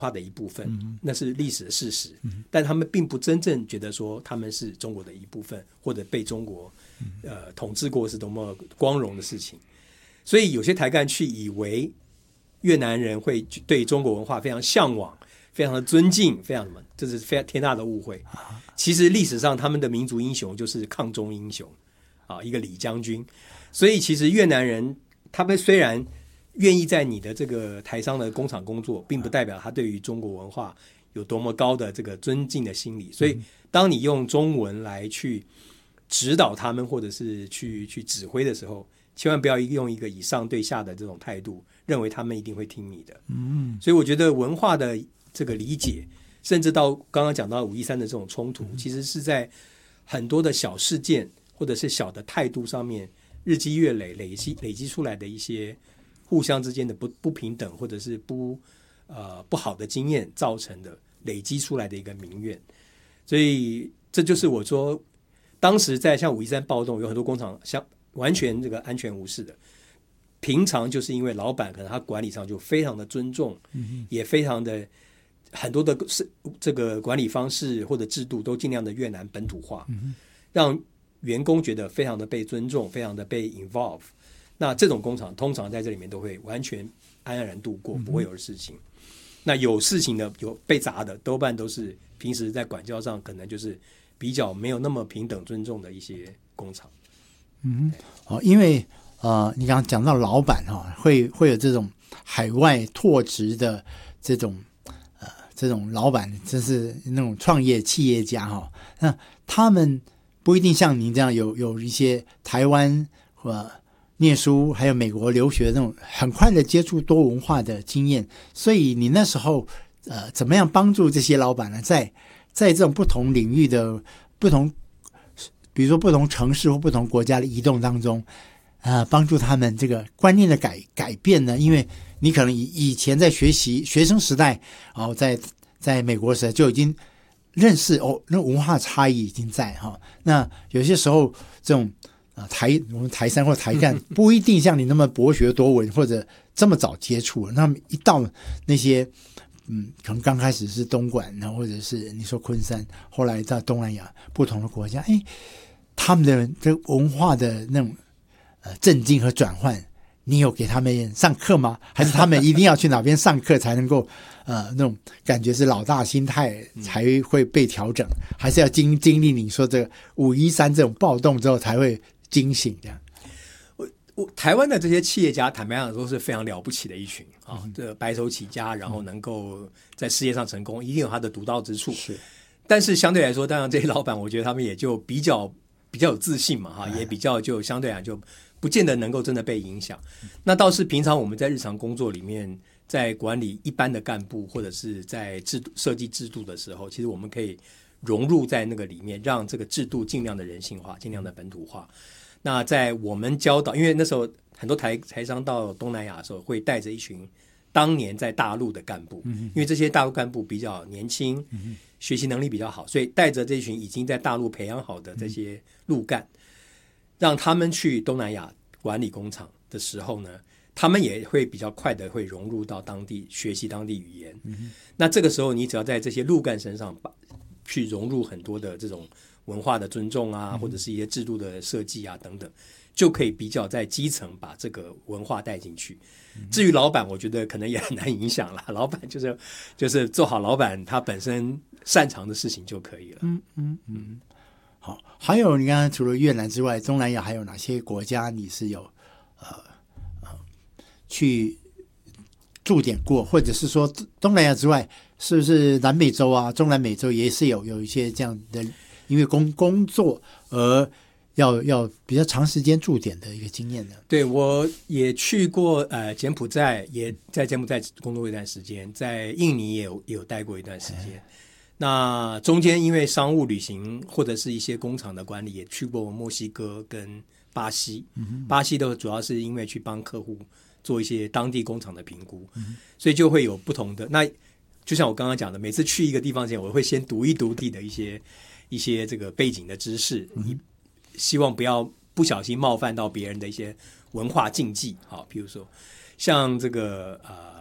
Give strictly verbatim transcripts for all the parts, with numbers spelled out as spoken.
化的一部分，嗯、那是历史的事实、嗯、但他们并不真正觉得说他们是中国的一部分，或者被中国、嗯呃、统治过是多么光荣的事情。所以有些台干去以为越南人会对中国文化非常向往，非常的尊敬，非常什么，这是非常天大的误会。其实历史上他们的民族英雄就是抗中英雄啊，一个李将军。所以其实越南人他们虽然愿意在你的这个台商的工厂工作，并不代表他对于中国文化有多么高的这个尊敬的心理。所以当你用中文来去指导他们，或者是去去指挥的时候，千万不要用一个以上对下的这种态度，认为他们一定会听你的。嗯，所以我觉得文化的这个理解，甚至到刚刚讲到五一三的这种冲突，其实是在很多的小事件或者是小的态度上面，日积月累累积累积出来的一些互相之间的 不, 不平等，或者是不呃不好的经验造成的，累积出来的一个民怨。所以这就是我说，当时在像五一三暴动，有很多工厂像完全这个安全无视的，平常就是因为老板可能他管理上就非常的尊重，嗯、也非常的很多的这个管理方式或者制度都尽量的越南本土化，嗯、让员工觉得非常的被尊重，非常的被 involve。那这种工厂通常在这里面都会完全安然度过，不会有事情。嗯、那有事情的，有被砸的，多半都是平时在管教上可能就是比较没有那么平等尊重的一些工厂。 嗯，哦，因为呃，你刚刚讲到老板哈、哦，会会有这种海外拓殖的这种呃这种老板，就是那种创业企业家哈、哦，那他们不一定像您这样有有一些台湾或念书还有美国留学的那种很快的接触多文化的经验，所以你那时候呃怎么样帮助这些老板呢？在在这种不同领域的不同，比如说不同城市或不同国家的移动当中，呃，帮助他们这个观念的改改变呢？因为你可能以以前在学习学生时代哦，在在美国时就已经认识哦，那文化差异已经在哈、哦。那有些时候这种。啊，台我们台三或台干不一定像你那么博学多闻，或者这么早接触。那么一到那些，嗯，可能刚开始是东莞，然后或者是你说昆山，后来到东南亚不同的国家，哎，他们的这文化的那种呃震惊和转换，你有给他们上课吗？还是他们一定要去哪边上课才能够呃那种感觉是老大心态才会被调整，嗯、还是要经经历你说这个五一三这种暴动之后才会惊醒这样？ 我我台湾的这些企业家，坦白讲都是非常了不起的一群啊，嗯、这白手起家，然后能够在事业上成功，一定有他的独到之处。 是， 但是相对来说，当然这些老板，我觉得他们也就比较比较有自信嘛，哈，也比较就相对来就不见得能够真的被影响。那倒是平常我们在日常工作里面，在管理一般的干部或者是在制度设计制度的时候，其实我们可以融入在那个里面，让这个制度尽量的人性化，尽量的本土化。那在我们教导，因为那时候很多台台商到东南亚的时候，会带着一群当年在大陆的干部，嗯、因为这些大陆干部比较年轻，嗯、学习能力比较好，所以带着这群已经在大陆培养好的这些陆干，嗯、让他们去东南亚管理工厂的时候呢，他们也会比较快的会融入到当地，学习当地语言。嗯、那这个时候，你只要在这些陆干身上把去融入很多的这种文化的尊重啊，或者是一些制度的设计啊等等，就可以比较在基层把这个文化带进去。至于老板，我觉得可能也很难影响了。老板就是就是做好老板他本身擅长的事情就可以了。 嗯嗯嗯。好，还有你刚刚除了越南之外，东南亚还有哪些国家你是有呃呃去驻点过，或者是说东南亚之外，是不是南美洲啊、中南美洲也是有有一些这样的？因为工工作而要要比较长时间驻点的一个经验呢？ 对，我也去过呃柬埔寨，也在柬埔寨工作过一段时间，在印尼也有也有待过一段时间。哎、那中间因为商务旅行或者是一些工厂的管理，也去过墨西哥跟巴西。嗯、巴西的主要是因为去帮客户做一些当地工厂的评估，嗯、所以就会有不同的。那就像我刚刚讲的，每次去一个地方前，我会先读一读地的一些。一些这个背景的知识，你希望不要不小心冒犯到别人的一些文化禁忌。好，比如说像这个呃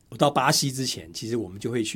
我到巴西之前，其实我们就会去